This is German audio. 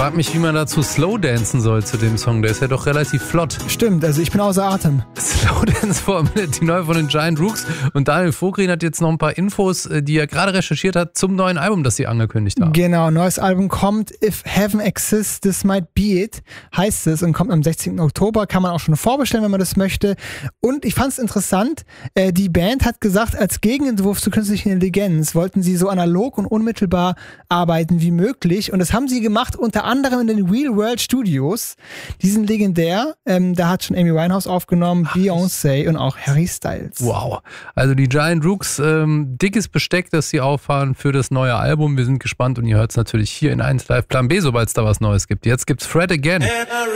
frage mich, wie man dazu Slowdancen soll zu dem Song. Der ist ja doch relativ flott. Stimmt, also ich bin außer Atem. Slowdance die neue von den Giant Rooks. Und Daniel Vogrin hat jetzt noch ein paar Infos, die er gerade recherchiert hat, zum neuen Album, das sie angekündigt haben. Genau, neues Album kommt. If Heaven Exists, This Might Be It, heißt es, und kommt am 16. Oktober. Kann man auch schon vorbestellen, wenn man das möchte. Und ich fand es interessant, die Band hat gesagt, als Gegenentwurf zur künstlichen Intelligenz wollten sie so analog und unmittelbar arbeiten wie möglich. Und das haben sie gemacht, unter anderem in den Real World Studios. Die sind legendär. Da hat schon Amy Winehouse aufgenommen, Beyoncé und auch Harry Styles. Wow. Also die Giant Rooks, dickes Besteck, das sie auffahren für das neue Album. Wir sind gespannt und ihr hört es natürlich hier in 1 Live Plan B, sobald es da was Neues gibt. Jetzt gibt's Fred Again.